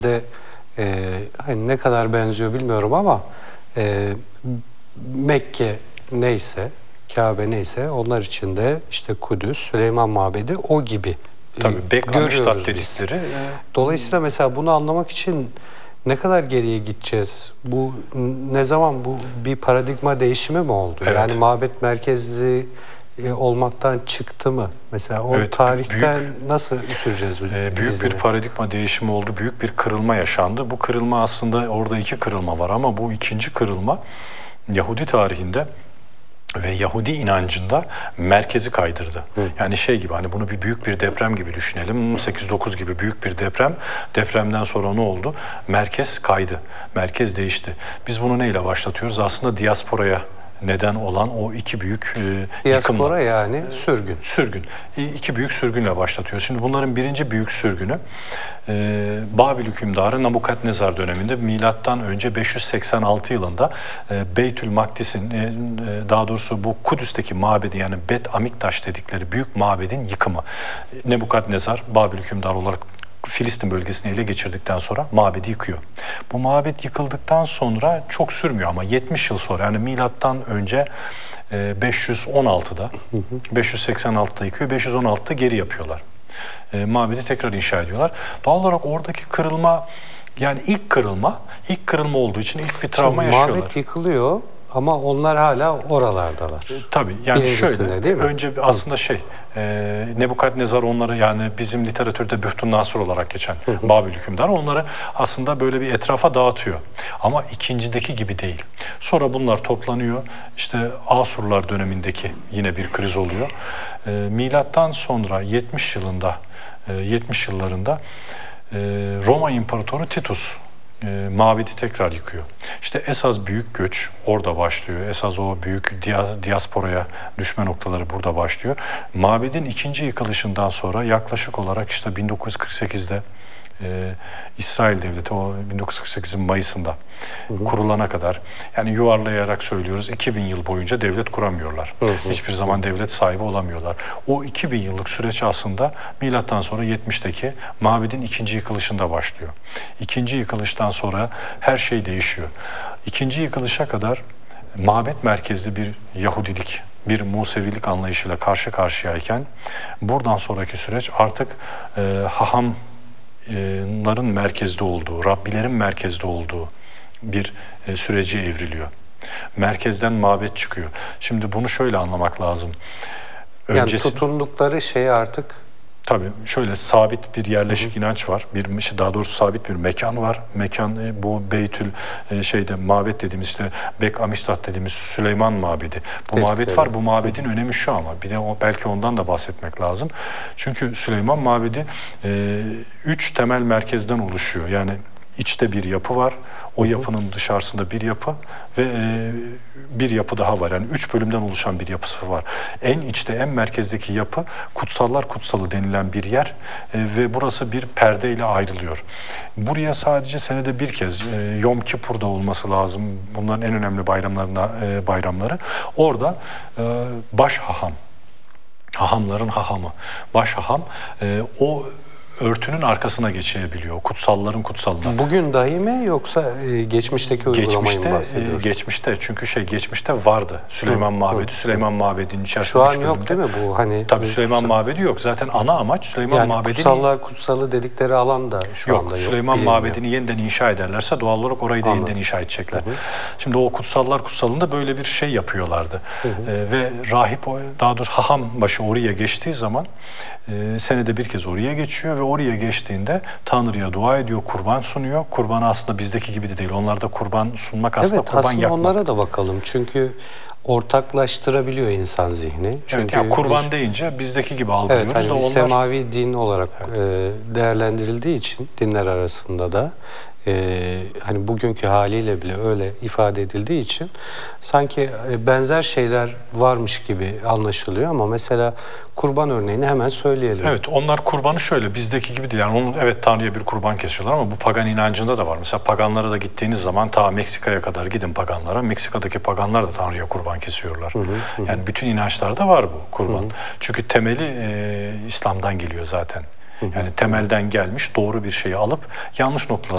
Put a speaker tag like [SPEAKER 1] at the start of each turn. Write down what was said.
[SPEAKER 1] de hani ne kadar benziyor bilmiyorum ama Mekke neyse, Kabe neyse onlar için de işte Kudüs, Süleyman Mabedi o gibi
[SPEAKER 2] Tabii
[SPEAKER 1] görüyoruz biz.
[SPEAKER 2] dedikleri.
[SPEAKER 1] Dolayısıyla mesela bunu anlamak için ne kadar geriye gideceğiz? Bu ne zaman bu bir paradigma değişimi mi oldu?
[SPEAKER 2] Evet.
[SPEAKER 1] Yani mabet merkezli olmaktan çıktı mı? Mesela o
[SPEAKER 2] Evet,
[SPEAKER 1] tarihten nasıl süreceğiz
[SPEAKER 2] büyük bir paradigma değişimi oldu, büyük bir kırılma yaşandı. Bu kırılma aslında orada iki kırılma var ama bu ikinci kırılma Yahudi tarihinde ve Yahudi inancında merkezi kaydırdı. Yani şey gibi hani bunu büyük bir deprem gibi düşünelim. 8-9 gibi büyük bir deprem. Depremden sonra ne oldu? Merkez kaydı. Merkez değişti. Biz bunu neyle başlatıyoruz? Aslında diasporaya neden olan o iki büyük
[SPEAKER 1] diaspora yani sürgün.
[SPEAKER 2] Sürgün. İki büyük sürgünle başlatıyoruz. Şimdi bunların birinci büyük sürgünü Babil hükümdarı Nabukadnezar döneminde milattan önce 586 yılında Beytül Makdis'in daha doğrusu bu Kudüs'teki mabedi yani Bet Amiktaş dedikleri büyük mabedin yıkımı. Nebukadnezar Babil hükümdarı olarak Filistin bölgesini ele geçirdikten sonra mabedi yıkıyor. Bu mabet yıkıldıktan sonra çok sürmüyor ama 70 yıl sonra yani milattan önce 516'da 586'da yıkıyor, 516'da geri yapıyorlar. Mabedi tekrar inşa ediyorlar. Doğal olarak oradaki kırılma yani ilk kırılma olduğu için ilk bir travma yaşıyorlar.
[SPEAKER 1] Mabet yıkılıyor ama onlar hala oralardalar.
[SPEAKER 2] Tabii yani
[SPEAKER 1] Birincisinde,
[SPEAKER 2] şöyle
[SPEAKER 1] değil mi?
[SPEAKER 2] önce aslında Nebukadnezar onları yani bizim literatürde Bühtün Nasır olarak geçen Babil hükümdarı onları aslında böyle bir etrafa dağıtıyor. Ama ikincideki gibi değil. Sonra bunlar toplanıyor. İşte Asurlar dönemindeki yine bir kriz oluyor. Milattan sonra 70 yıllarında Roma İmparatoru Titus mabedi tekrar yıkıyor. İşte esas büyük göç orada başlıyor. Esas o büyük diasporaya düşme noktaları burada başlıyor. Mabedin ikinci yıkılışından sonra yaklaşık olarak işte 1948'de İsrail Devleti o 1948'in Mayıs'ında kurulana kadar yani yuvarlayarak söylüyoruz 2000 yıl boyunca devlet kuramıyorlar. Hiçbir zaman devlet sahibi olamıyorlar. O 2000 yıllık süreç aslında milattan sonra 70'teki mabedin ikinci yıkılışında başlıyor. İkinci yıkılıştan sonra her şey değişiyor. İkinci yıkılışa kadar mabet merkezli bir Yahudilik, bir Musevilik anlayışıyla karşı karşıyayken buradan sonraki süreç artık hahamların merkezde olduğu, Rabbilerin merkezde olduğu bir süreci evriliyor. Merkezden mabet çıkıyor. Şimdi bunu şöyle anlamak lazım.
[SPEAKER 1] Yani tutundukları şey artık
[SPEAKER 2] tabii şöyle sabit bir yerleşik inanç var. Daha doğrusu sabit bir mekan var. Mekan bu Beytül mabet dediğimiz işte Bek Amistat dediğimiz Süleyman Mabedi. Bu mabet var. Bu mabedin önemi şu ama bir de belki ondan da bahsetmek lazım. Çünkü Süleyman Mabedi 3 temel merkezden oluşuyor. Yani içte bir yapı var. O yapının dışarısında bir yapı ve bir yapı daha var. Yani 3 bölümden oluşan bir yapısı var. En içte, en merkezdeki yapı Kutsallar Kutsalı denilen bir yer ve burası bir perdeyle ayrılıyor. Buraya sadece senede bir kez Yom Kippur'da olması lazım. Bunların en önemli bayramları. Orada baş haham, hahamların hahamı, baş haham o örtünün arkasına geçebiliyor. Kutsalların kutsalına.
[SPEAKER 1] Bugün dahi mi yoksa geçmişteki uygulamayı mı bahsediyoruz?
[SPEAKER 2] Geçmişte çünkü geçmişte vardı. Süleyman Mabedi. Süleyman Mabedi'nin içerisinde.
[SPEAKER 1] Şu an yok değil mi bu? Hani
[SPEAKER 2] tabii Süleyman Mabedi yok. Zaten ana amaç Süleyman Mabedi'nin...
[SPEAKER 1] Kutsallar Kutsalı dedikleri alan da şu anda yok.
[SPEAKER 2] Süleyman Mabedi'ni yeniden inşa ederlerse doğal olarak orayı da yeniden inşa edecekler. Şimdi o Kutsallar Kutsalı'nda böyle bir şey yapıyorlardı. Ve rahip daha doğrusu haham başı oraya geçtiği zaman senede bir kez oraya geçiyor ve oraya geçtiğinde Tanrı'ya dua ediyor, kurban sunuyor. Kurban aslında bizdeki gibi de değil. Onlarda kurban sunmak aslında kurban
[SPEAKER 1] aslında
[SPEAKER 2] yakmak.
[SPEAKER 1] Onlara da bakalım. Çünkü ortaklaştırabiliyor insan zihni. Çünkü
[SPEAKER 2] yani kurban deyince bizdeki gibi algılıyoruz
[SPEAKER 1] hani
[SPEAKER 2] da onlar...
[SPEAKER 1] semavi din olarak değerlendirildiği için dinler arasında da hani bugünkü haliyle bile öyle ifade edildiği için sanki benzer şeyler varmış gibi anlaşılıyor ama mesela kurban örneğini hemen söyleyelim.
[SPEAKER 2] Evet, onlar kurbanı şöyle bizdeki gibi değil. Yani evet Tanrı'ya bir kurban kesiyorlar ama bu pagan inancında da var. Mesela paganlara da gittiğiniz zaman ta Meksika'ya kadar gidin paganlara. Meksika'daki paganlar da Tanrı'ya kurban kesiyorlar. Yani bütün inançlarda var bu kurban. Çünkü temeli İslam'dan geliyor zaten. Yani temelden gelmiş doğru bir şeyi alıp yanlış noktalara